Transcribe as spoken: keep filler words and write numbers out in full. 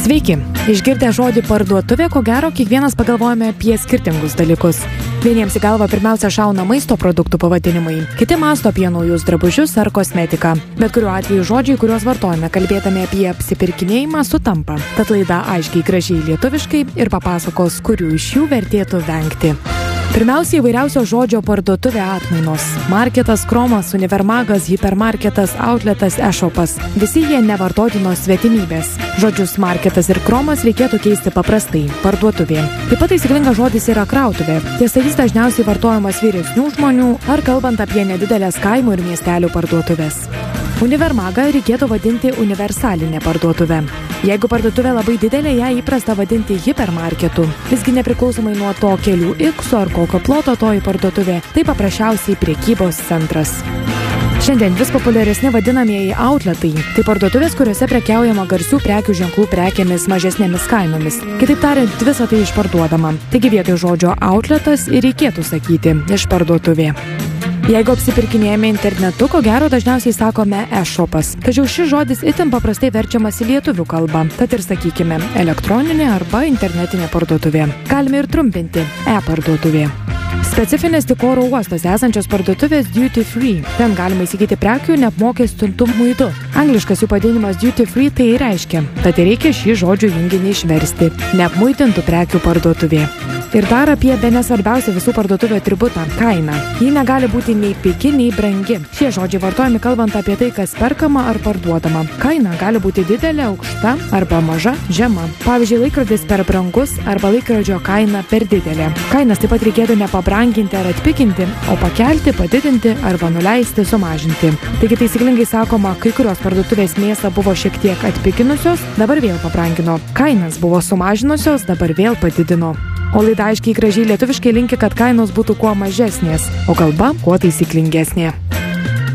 Sveiki! Išgirdę žodį parduotuvė, ko gero, kiekvienas pagalvojame apie skirtingus dalykus. Vieniems į galvą pirmiausia šauna maisto produktų pavadinimai, kiti mąsto apie naujus drabužius ar kosmetiką. Bet kuriuo atveju žodžiai, kuriuos vartojame kalbėdami apie apsipirkinėjimą, sutampa. Tad laida aiškiai gražiai lietuviškai ir papasakos, kurių iš jų vertėtų vengti. Pirmiausia, įvairiausio žodžio parduotuvė atmainos. Marketas, kromas, univermagas, hipermarketas, outletas, e-shopas. Visi jie nevartotinos svetimybės. Žodžius marketas ir kromas reikėtų keisti paprastai – parduotuvė. Taip pat taisyklingas žodis yra krautuvė. Tiesa, jis dažniausiai vartojamas vyresnių žmonių ar kalbant apie nedidelės kaimų ir miestelių parduotuvės. Univermagą reikėtų vadinti universalinė parduotuvė. Jeigu parduotuvė labai didelė, ją įprasta vadinti hipermarketu. Visgi nepriklausomai nuo to kelių ikso ar kokio ploto toji parduotuvė, tai paprasčiausiai prekybos centras. Šiandien vis populiaresni vadinamieji outletai. Tai parduotuvės, kuriuose prekiaujama garsių prekių ženklų prekėmis mažesnėmis kainomis. Kitaip tariant, visa tai išparduodama. Taigi vietoj žodžio outletas ir reikėtų sakyti išparduotuvė. Jeigu apsipirkinėjame internetu, ko gero dažniausiai sakome e-shopas. Tačiau šis žodis itin paprastai verčiamas į lietuvių kalbą. Tad ir sakykime elektroninė arba internetinė parduotuvė. Galime ir trumpinti e-parduotuvė. Specifinės tik oro uostose esančios parduotuvės duty free. Ten galima įsigyti prekių neapmokestintų muitu. Angliškas jų pavadinimas duty free tai reiškia. Tad reikia šį žodžių junginį išversti. Neapmuitintų prekių parduotuvė. Ir dar apie bene svarbiausią visų parduotuvių atributą – kainą. Ji negali būti nei pigi, nei brangi. Šie žodžiai vartojami kalbant apie tai, kas perkama ar parduodama. Kaina gali būti didelė, aukšta arba maža, žema. Pavyzdžiui, laikrodis per brangus arba laikrodžio kaina per didelė. Kainas taip pat reikėtų nepabranginti ar atpiginti, o pakelti, padidinti arba nuleisti, sumažinti. Taigi taisyklingai sakoma, kai kurios parduotuvės mėsą buvo šiek tiek atpiginusios, dabar vėl pabrangino. Kainas buvo sumažinusios, dabar vėl padidino. O laida aiškiai gražiai lietuviškai linki, kad kainos būtų kuo mažesnės, o kalba kuo taisyklingesnė.